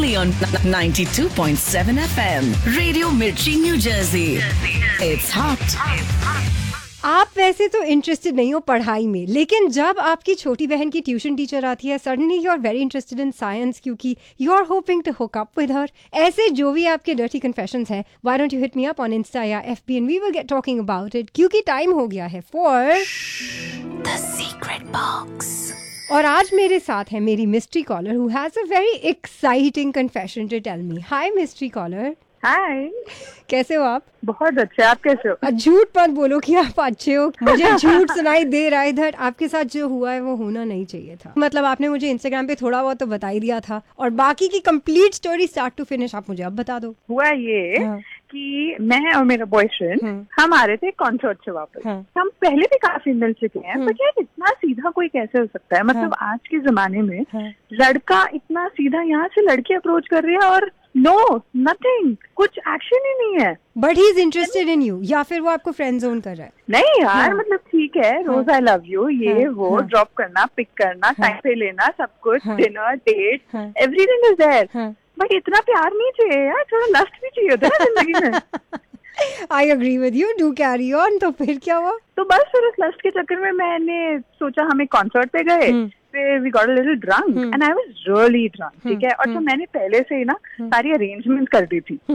only on 92.7 FM. Radio Mirchi, New Jersey. It's hot. आप वैसे तो इंटरेस्टेड नहीं हो पढ़ाई में, लेकिन जब आपकी छोटी बहन की ट्यूशन टीचर आती है, suddenly you are very interested in science क्योंकि you are hoping to hook up with her. ऐसे जो भी आपके डर्टी कन्फेशंस हैं, why don't you hit me up on Insta या FB and we will get talking about it, क्योंकि time हो गया है फॉर The Secret Box. और आज मेरे साथ है मेरी mystery collar who has a very exciting confession to tell me. Hi mystery collar. हाय. कैसे हो आप? बहुत अच्छे. आप कैसे हो? झूठ मत बोलो कि आप अच्छे हो. मुझे झूठ सुनाई दे रहा है इधर. आपके साथ जो हुआ है वो होना नहीं चाहिए था. मतलब आपने मुझे इंस्टाग्राम पे थोड़ा बहुत तो बता ही दिया था, और बाकी की complete story start to finish आप मुझे अब बता दो. हुआ ये कि मैं और मेरा बॉयफ्रेंड हम आ रहे थे कॉन्सर्ट से वापस. हम पहले भी काफी मिल चुके हैं, पर यार इतना सीधा कोई कैसे हो सकता है? मतलब आज के जमाने में लड़का इतना सीधा यहाँ से लड़की अप्रोच कर रही है और नो नथिंग, कुछ एक्शन ही नहीं है. But he is interested in you, या फिर वो आपको फ्रेंड जोन कर रहा है? नहीं यार, मतलब ठीक है, रोज आई लव यू, ये वो, ड्रॉप करना, पिक करना, टाइम पे लेना, सब कुछ, dinner, date, everything is there. But इतना प्यार नहीं चाहिए यार, थोड़ा लस्ट भी चाहिए होता है जिंदगी में. I agree with you, do carry on. तो फिर क्या हुआ? तो बस फिर उस लस्ट के चक्कर में मैंने सोचा हम एक कॉन्सर्ट पे गए. फिर we got a little drunk and I was really drunk. ठीक है. और तो मैंने पहले से ही ना सारी अरेंजमेंट कर दी थी.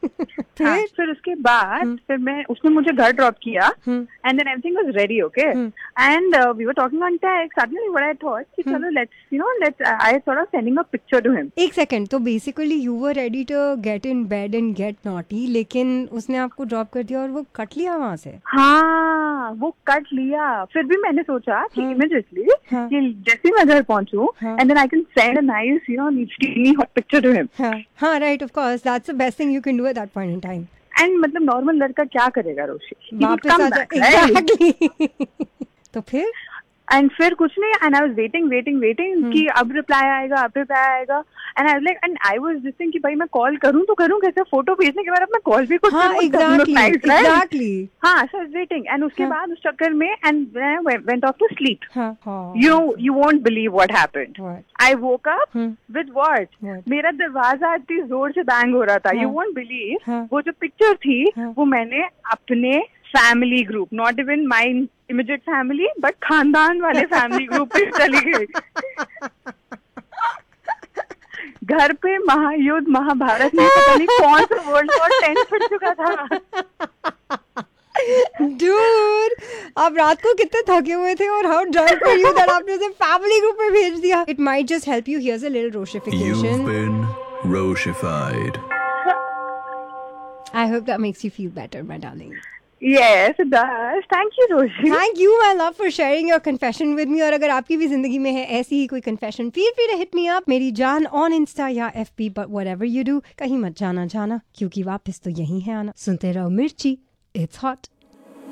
फिर उसके बाद फिर उसने मुझे घर ड्रॉप किया and then everything was ready. Okay. And we were talking on text. Suddenly what I thought कि चलो let's I thought of sending a picture to him. एक सेकंड. तो basically you were ready to get in bed and gate naughty, लेकिन उसने आपको drop कर दिया और वो कट लिया वहां से. हाँ, वो कट लिया. फिर भी मैंने सोचा कि इमीडिएटली कि जैसे मैं घर पहुंचू and then I can send a nice steamy hot picture to him. हाँ, right, of course that's the best thing you can do at that point in time. And मतलब नॉर्मल लड़का क्या करेगा रोशी? वापस आ जा. एग्जैक्टली. तो फिर एंड फिर कुछ नहीं. एंड आई वाज वेटिंग कि अब रिप्लाई आएगा. And I like and I was Dissing कि भाई मैं कॉल करूं तो करूं कैसे? फोटो भेजने के बाद अब मैं कॉल भी कुछ करूं. एग्जैक्टली. हाँ, सो वेटिंग. एंड उसके बाद उस चक्कर में and went of to sleep. You won't believe what happened. I woke up with what? मेरा दरवाजा इतनी जोर से बैंग हो रहा था. यू वोंट बिलीव, वो जो पिक्चर थी वो मैंने अपने family group, not even my immediate family but खानदान वाले फैमिली ग्रुप पे चली गई. घर पे महायुद्ध महाभारत में पता नहीं कौन सा वर्ल्ड वॉर 10 फट चुका था. Dude, आप रात को कितने थके हुए थे और how drunk were you that आपने उसे फैमिली ग्रुप में भेज दिया? It might just help you. Here's a little Roshification. You've been Roshified. I hope that makes you feel better, my darling. Yes, it does. Thank you, Roshi. Thank you, my love, for sharing your confession with me. और अगर आपकी भी जिंदगी में है ऐसी ही कोई confession, feel free to hit me up, मेरी जान, on Insta या FB, but whatever you do, कहीं मत जाना क्योंकि वापस तो यहीं है आना. सुनते रहो मिर्ची, it's hot.